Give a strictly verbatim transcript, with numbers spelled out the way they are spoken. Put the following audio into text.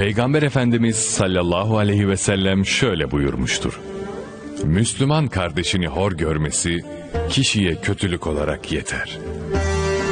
Peygamber Efendimiz sallallahu aleyhi ve sellem şöyle buyurmuştur: Müslüman kardeşini hor görmesi kişiye kötülük olarak yeter.